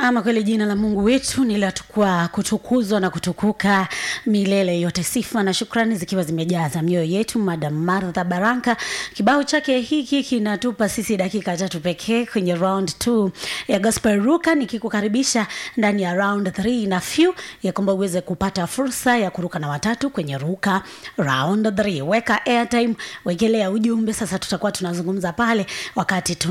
Ama kweli jina la Mungu wetu ni la kutukuzwa na kutukuka milele yote. Sifa na shukrani zikiwa zimejaza mioyo yetu. Madam Martha Baraka, kibao chake hiki kinatupa sisi dakika 3 pekee kwenye round 2 ya Gospel Ruka, nikikukaribisha ndani ya round 3 na few ya kwamba uweze kupata fursa ya kuruka na watatu kwenye Ruka round 3. Weka airtime, wekelea ujumbe. Sasa tutakuwa tunazungumza pale wakati